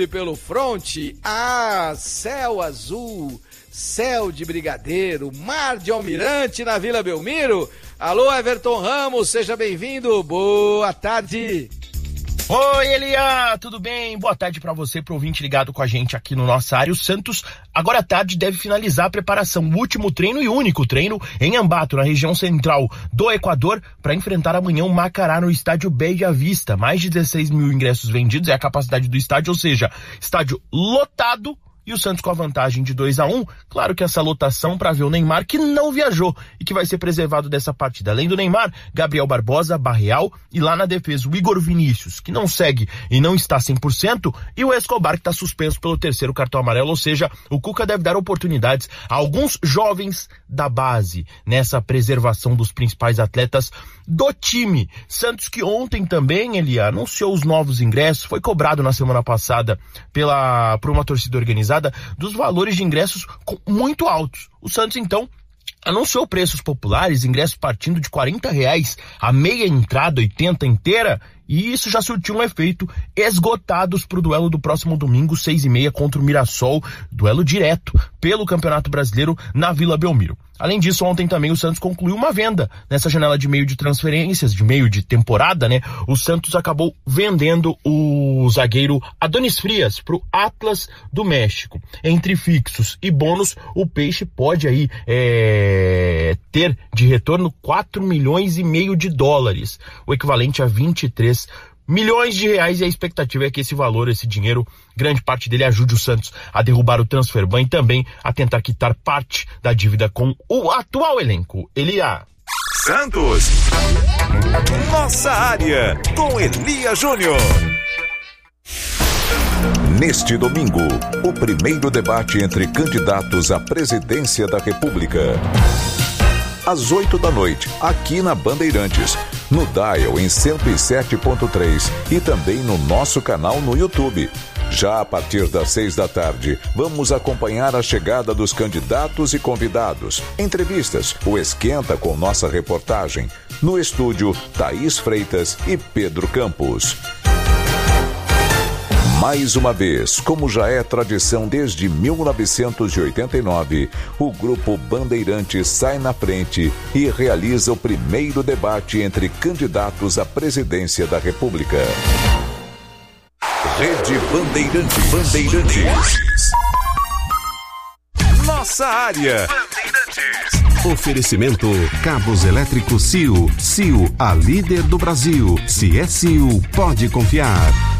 Pelo fronte, céu azul, céu de brigadeiro, mar de almirante na Vila Belmiro. Alô, Everton Ramos, seja bem-vindo, boa tarde. Oi, Elia, tudo bem? Boa tarde para você, pro ouvinte ligado com a gente aqui no nossa área. O Santos, agora à tarde, deve finalizar a preparação, o último treino e único treino em Ambato, na região central do Equador, para enfrentar amanhã o Macará no estádio Bella Vista. Mais de 16 mil ingressos vendidos, é a capacidade do estádio, ou seja, estádio lotado. E o Santos com a vantagem de 2-1, claro que essa lotação para ver o Neymar, que não viajou e que vai ser preservado dessa partida. Além do Neymar, Gabriel Barbosa, Barreal e lá na defesa o Igor Vinícius, que não segue e não está 100%, e o Escobar, que está suspenso pelo terceiro cartão amarelo, ou seja, o Cuca deve dar oportunidades a alguns jovens da base nessa preservação dos principais atletas do time. Santos que ontem também, ele anunciou os novos ingressos, foi cobrado na semana passada por uma torcida organizada dos valores de ingressos muito altos. O Santos, então, anunciou preços populares, ingressos partindo de R$40, a meia entrada, 80 inteira, e isso já surtiu um efeito, esgotados para o duelo do próximo domingo, 6h30, contra o Mirassol, duelo direto pelo Campeonato Brasileiro na Vila Belmiro. Além disso, ontem também o Santos concluiu uma venda nessa janela de meio de transferências, de meio de temporada, né? O Santos acabou vendendo o zagueiro Adonis Frias para o Atlas do México. Entre fixos e bônus, o Peixe pode aí ter de retorno $4,5 milhões, o equivalente a 23 milhões de reais, e a expectativa é que esse valor, esse dinheiro, grande parte dele ajude o Santos a derrubar o transfer ban e também a tentar quitar parte da dívida com o atual elenco. Elia. Santos, nossa área, com Elia Júnior. Neste domingo, o primeiro debate entre candidatos à presidência da República. Às 8h, aqui na Bandeirantes, no Dial em 107.3 e também no nosso canal no YouTube. Já a partir das 6h, vamos acompanhar a chegada dos candidatos e convidados, entrevistas, o Esquenta com nossa reportagem. No estúdio, Thaís Freitas e Pedro Campos. Mais uma vez, como já é tradição desde 1989, o Grupo Bandeirantes sai na frente e realiza o primeiro debate entre candidatos à presidência da República. Rede Bandeirantes. Nossa área. Oferecimento Cabos Elétricos CIO. CIO, a líder do Brasil. Se é CIO, pode confiar.